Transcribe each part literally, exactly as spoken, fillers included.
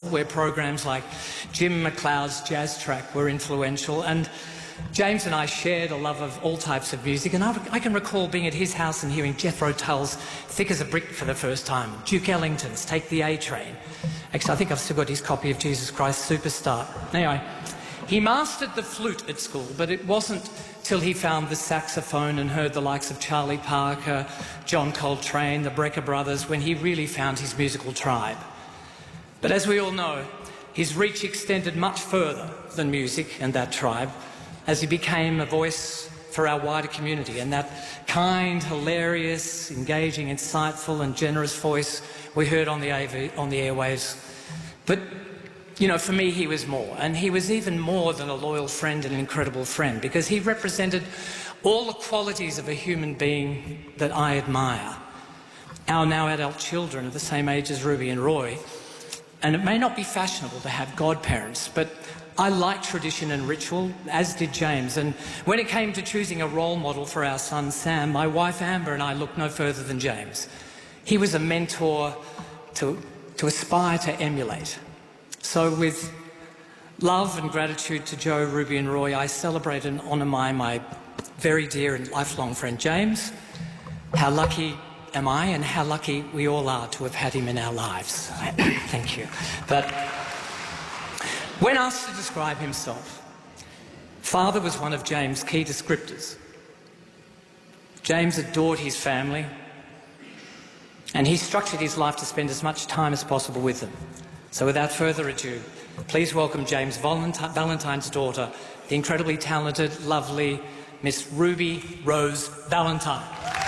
where programs like Jim McLeod's Jazz Track were influential, and James and I shared a love of all types of music, and I, I can recall being at his house and hearing Jethro Tull's Thick as a Brick for the first time, Duke Ellington's Take the A-Train. Actually, I think I've still got his copy of Jesus Christ Superstar. Anyway, he mastered the flute at school, but it wasn't till he found the saxophone and heard the likes of Charlie Parker, John Coltrane, the Brecker Brothers, when he really found his musical tribe. But as we all know, his reach extended much further than music and that tribe, as he became a voice for our wider community, and that kind, hilarious, engaging, insightful and generous voice we heard on the, A V, on the airwaves. But, you know, for me he was more, and he was even more than a loyal friend and an incredible friend, because he represented all the qualities of a human being that I admire. Our now adult children are the same age as Ruby and Roy, and it may not be fashionable to have godparents, but I like tradition and ritual, as did James, and when it came to choosing a role model for our son Sam, my wife Amber and I looked no further than James. He was a mentor to, to aspire to emulate. So with love and gratitude to Joe, Ruby and Roy, I celebrate and honour my, my very dear and lifelong friend James. How lucky am I, and how lucky we all are to have had him in our lives. Thank you. But when asked to describe himself, father was one of James' key descriptors. James adored his family, and he structured his life to spend as much time as possible with them. So without further ado, please welcome James Valentine's daughter, the incredibly talented, lovely Miss Ruby Rose Valentine.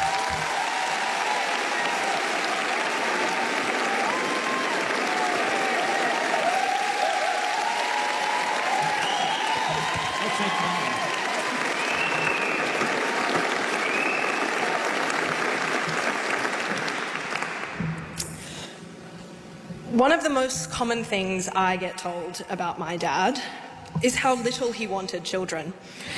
One of the most common things I get told about my dad is how little he wanted children.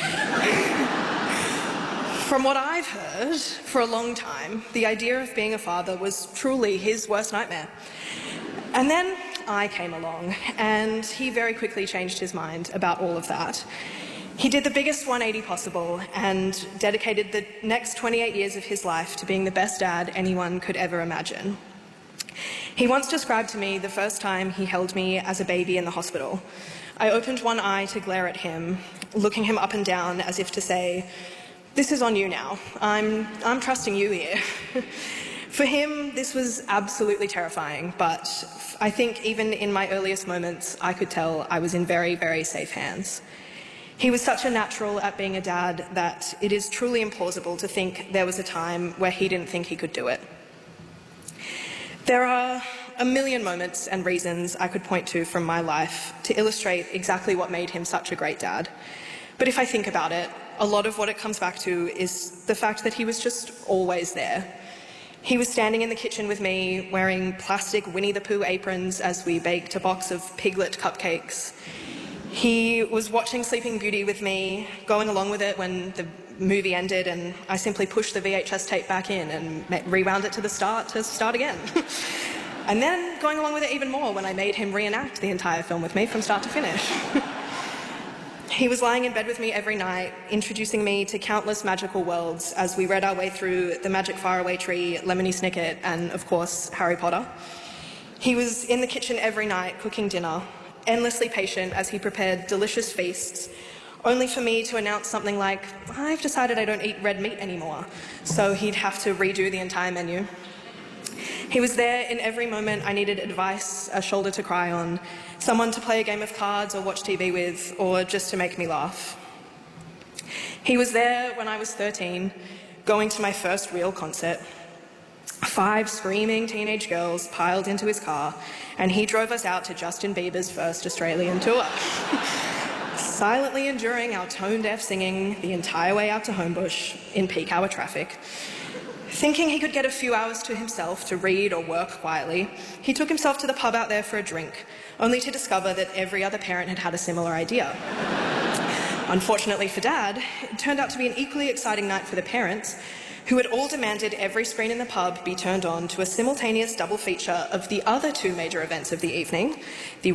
From what I've heard, for a long time, the idea of being a father was truly his worst nightmare. And then I came along, and he very quickly changed his mind about all of that. He did the biggest one eighty possible and dedicated the next twenty-eight years of his life to being the best dad anyone could ever imagine. He once described to me the first time he held me as a baby in the hospital. I opened one eye to glare at him, looking him up and down as if to say, "This is on you now. I'm, I'm trusting you here." For him, this was absolutely terrifying, but I think even in my earliest moments, I could tell I was in very, very safe hands. He was such a natural at being a dad that it is truly implausible to think there was a time where he didn't think he could do it. There are a million moments and reasons I could point to from my life to illustrate exactly what made him such a great dad. But if I think about it, a lot of what it comes back to is the fact that he was just always there. He was standing in the kitchen with me, wearing plastic Winnie the Pooh aprons as we baked a box of Piglet cupcakes. He was watching Sleeping Beauty with me, going along with it when the movie ended, and I simply pushed the V H S tape back in and rewound it to the start to start again. And then going along with it even more when I made him reenact the entire film with me from start to finish. He was lying in bed with me every night, introducing me to countless magical worlds as we read our way through The Magic Faraway Tree, Lemony Snicket, and of course, Harry Potter. He was in the kitchen every night cooking dinner, endlessly patient as he prepared delicious feasts, only for me to announce something like, "I've decided I don't eat red meat anymore," so he'd have to redo the entire menu. He was there in every moment I needed advice, a shoulder to cry on, someone to play a game of cards or watch T V with, or just to make me laugh. He was there when I was thirteen, going to my first real concert. Five screaming teenage girls piled into his car, and he drove us out to Justin Bieber's first Australian tour. Silently enduring our tone-deaf singing the entire way out to Homebush in peak hour traffic. Thinking he could get a few hours to himself to read or work quietly, he took himself to the pub out there for a drink, only to discover that every other parent had had a similar idea. Unfortunately for Dad, it turned out to be an equally exciting night for the parents, who had all demanded every screen in the pub be turned on to a simultaneous double feature of the other two major events of the evening, the